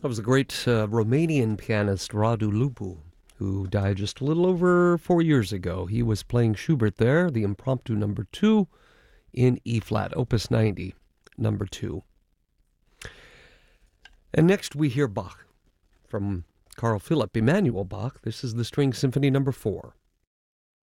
That was the great Romanian pianist Radu Lupu, who died just a little over 4 years ago. He was playing Schubert there, the Impromptu number 2 in E-flat, Opus 90, number 2. And next we hear Bach from Carl Philipp Emanuel Bach. This is the String Symphony number 4.